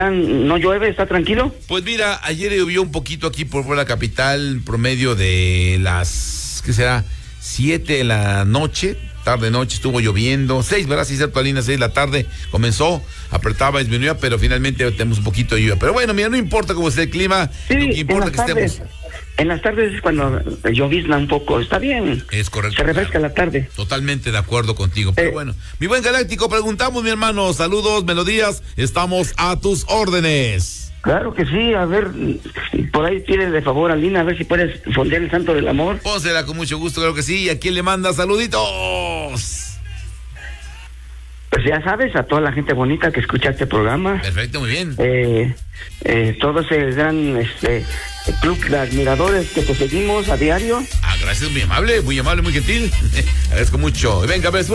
¿No llueve? ¿Está tranquilo? Pues mira, ayer llovió un poquito aquí por la capital, promedio de las, ¿qué será? 7 de la noche, tarde-noche estuvo lloviendo, 6, ¿verdad? Sí, cierto, Alina, 6 de la tarde comenzó, apretaba, disminuía, pero finalmente tenemos un poquito de lluvia. Pero bueno, mira, no importa cómo esté el clima, Sí, lo que importa es que estemos. En las tardes es cuando llovizna un poco, está bien. Es correcto. Se refresca la tarde. Totalmente de acuerdo contigo, pero bueno. Mi buen Galáctico, preguntamos, mi hermano, saludos, melodías, estamos a tus órdenes. Claro que sí, a ver, por ahí pide de favor a Lina, a ver si puedes fondear el Santo del Amor. Pónsela con mucho gusto, claro que sí. ¿Y a quién le manda saluditos? Pues ya sabes, a toda la gente bonita que escucha este programa. Perfecto, muy bien. Todo ese gran club de admiradores que te seguimos a diario. Gracias, muy amable, muy gentil. Agradezco mucho. Venga, ves.